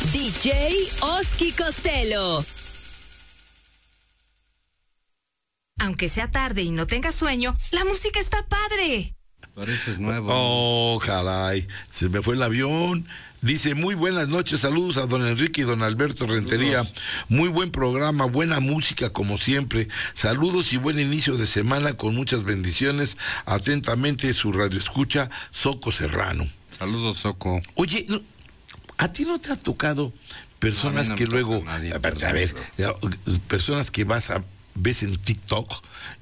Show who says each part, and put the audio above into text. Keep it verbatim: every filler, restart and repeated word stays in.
Speaker 1: D J Oski Costello.
Speaker 2: Aunque sea tarde y no tengas sueño, la música está padre.
Speaker 3: Pareces nuevo.
Speaker 4: Oh, caray, se me fue el avión. Dice, muy buenas noches, saludos a don Enrique y don Alberto Rentería. Saludos. Muy buen programa, buena música como siempre. Saludos y buen inicio de semana con muchas bendiciones. Atentamente su radioescucha, Soco Serrano.
Speaker 3: Saludos, Soco.
Speaker 4: Oye, no, ¿a ti no te ha tocado personas no, no que luego, nadie, a ver, a ver, personas que vas a ves en TikTok